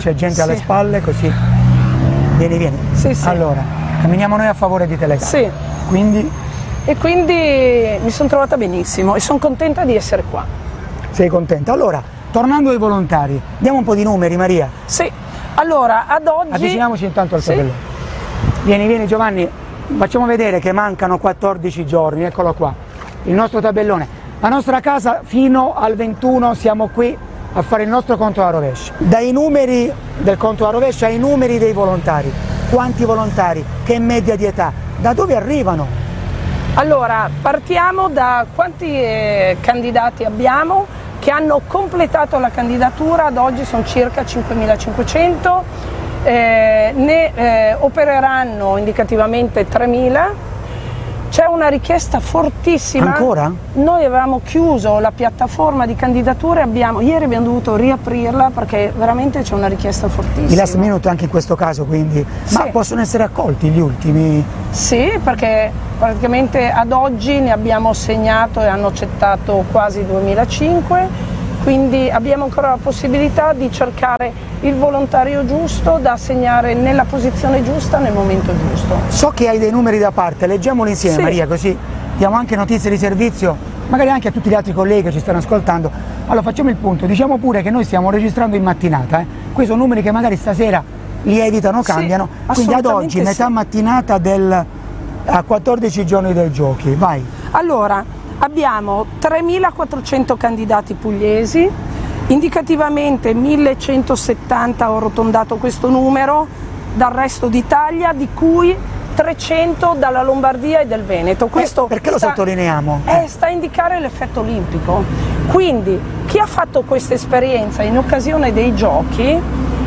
c'è gente alle spalle, così. Vieni. Sì. Allora, camminiamo noi a favore di te. Sì. Quindi mi sono trovata benissimo e sono contenta di essere qua. sei contenta? Allora, tornando ai volontari, diamo un po' di numeri, Maria. Sì, allora ad oggi... Avviciniamoci intanto al tabellone. Vieni Giovanni, facciamo vedere che mancano 14 giorni, eccolo qua, il nostro tabellone. La nostra casa fino al 21 siamo qui a fare il nostro conto alla rovescia. Dai numeri del conto alla rovescia ai numeri dei volontari. Quanti volontari? Che media di età? Da dove arrivano? Allora, partiamo da quanti candidati abbiamo che hanno completato la candidatura. Ad oggi sono circa 5.500, ne opereranno indicativamente 3.000. C'è una richiesta fortissima. Ancora? Noi avevamo chiuso la piattaforma di candidature, ieri abbiamo dovuto riaprirla perché veramente c'è una richiesta fortissima. I last minute anche in questo caso, quindi. Sì. Ma possono essere accolti gli ultimi? Sì, perché praticamente ad oggi ne abbiamo segnato e hanno accettato quasi 2.500, quindi abbiamo ancora la possibilità di cercare il volontario giusto da assegnare nella posizione giusta nel momento giusto. So che hai dei numeri da parte, leggiamoli insieme, Sì. Maria, così diamo anche notizie di servizio, magari anche a tutti gli altri colleghi che ci stanno ascoltando. Allora facciamo il punto, diciamo pure che noi stiamo registrando in mattinata, Questi sono numeri che magari stasera lievitano, cambiano, sì, quindi ad oggi, metà sì. mattinata a 14 giorni dai giochi, vai. Allora, abbiamo 3.400 candidati pugliesi, indicativamente 1.170 ho arrotondato questo numero dal resto d'Italia, di cui 300 dalla Lombardia e del Veneto. Questo perché lo sottolineiamo? Sta a indicare l'effetto olimpico. Quindi chi ha fatto questa esperienza in occasione dei giochi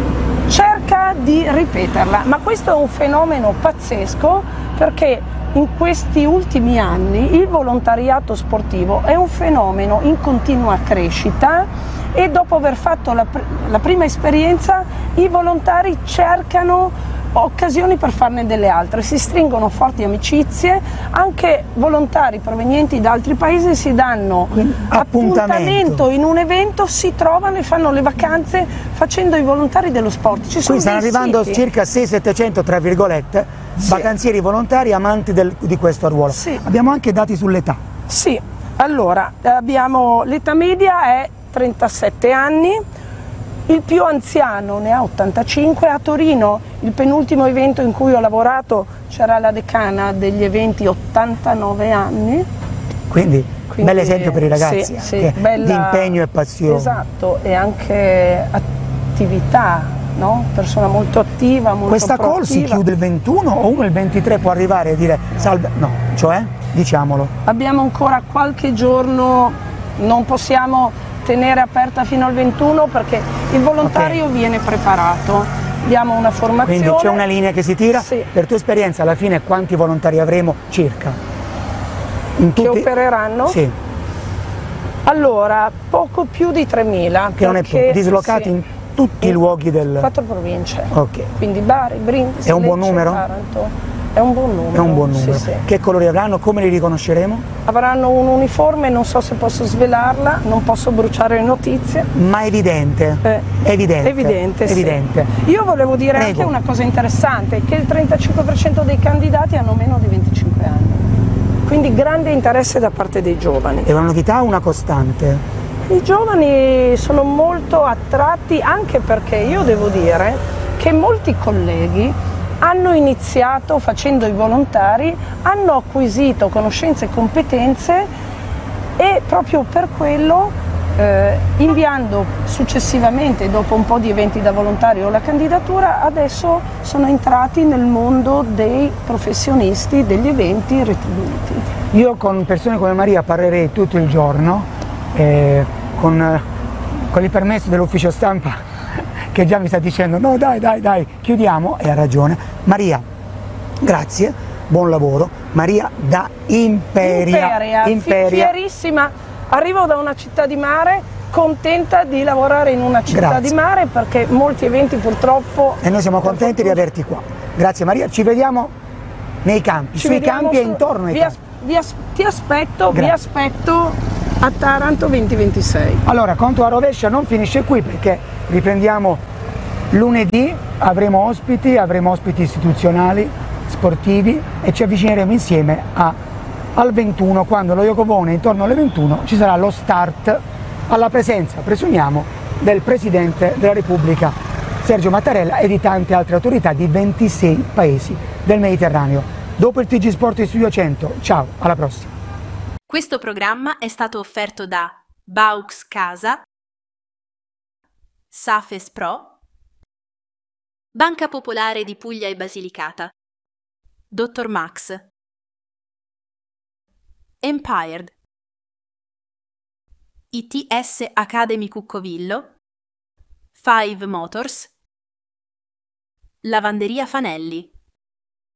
cerca di ripeterla, ma questo è un fenomeno pazzesco perché in questi ultimi anni il volontariato sportivo è un fenomeno in continua crescita e dopo aver fatto la prima esperienza i volontari cercano occasioni per farne delle altre, si stringono forti amicizie, anche volontari provenienti da altri paesi si danno appuntamento in un evento, si trovano e fanno le vacanze facendo i volontari dello sport. Ci sono Qui stanno arrivando circa 600-700 tra virgolette vacanzieri volontari amanti di questo ruolo. Sì. Abbiamo anche dati sull'età. Sì, allora l'età media è 37 anni. Il più anziano ne ha 85, a Torino il penultimo evento in cui ho lavorato c'era la decana degli eventi 89 anni. Quindi bel esempio per i ragazzi, sì, di impegno e passione. Esatto, e anche attività, no? Persona molto attiva, molto Questa call si proattiva. chiude il 21 o uno il 23 può arrivare e dire salve? No, cioè, diciamolo. Abbiamo ancora qualche giorno, non possiamo tenere aperta fino al 21 perché il volontario viene preparato, diamo una formazione. Quindi c'è una linea che si tira? Sì. Per tua esperienza alla fine quanti volontari avremo circa? Che opereranno? Sì. Allora, poco più di 3.000. Che non è poco, dislocati sì, in tutti i luoghi del... 4 province. Ok. Quindi Bari, Brindisi, È un buon Lecce, numero? Taranto. È un buon numero. È un buon numero. Sì. Che colori avranno? Come li riconosceremo? Avranno un uniforme, non so se posso svelarla, non posso bruciare le notizie. Ma evidente. Evidente. Evidente. Sì. Io volevo dire anche una cosa interessante, che il 35% dei candidati hanno meno di 25 anni. Quindi grande interesse da parte dei giovani. È una novità o una costante? I giovani sono molto attratti anche perché io devo dire che molti colleghi hanno iniziato facendo i volontari, hanno acquisito conoscenze e competenze e proprio per quello inviando successivamente, dopo un po' di eventi da volontario, la candidatura, adesso sono entrati nel mondo dei professionisti degli eventi retribuiti. Io con persone come Maria parlerei tutto il giorno, con il permesso dell'ufficio stampa che già mi sta dicendo no dai, chiudiamo, e ha ragione. Maria, grazie, buon lavoro. Maria da Imperia. Fierissima, arrivo da una città di mare, contenta di lavorare in una città di mare perché molti eventi purtroppo... E noi siamo contenti di averti qua. Grazie Maria, ci vediamo nei campi, sui campi e intorno ai campi. Vi aspetto a Taranto 2026. Allora, conto a rovescia non finisce qui perché riprendiamo Lunedì avremo ospiti istituzionali, sportivi e ci avvicineremo insieme al 21, quando lo Jocovone intorno alle 21 ci sarà lo start alla presenza, presumiamo, del Presidente della Repubblica Sergio Mattarella e di tante altre autorità di 26 paesi del Mediterraneo. Dopo il TG Sport di Studio 100, ciao, alla prossima. Questo programma è stato offerto da Baux Casa, Safes Pro, Banca Popolare di Puglia e Basilicata, Dr. Max, Empired, ITS Academy Cuccovillo, Five Motors, Lavanderia Fanelli.